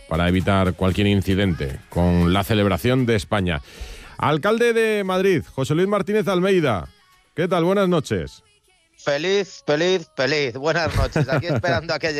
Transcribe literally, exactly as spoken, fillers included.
para evitar cualquier incidente con la celebración de España. Alcalde de Madrid, José Luis Martínez Almeida. ¿Qué tal? Buenas noches. Feliz, feliz, feliz. Buenas noches. Aquí esperando a que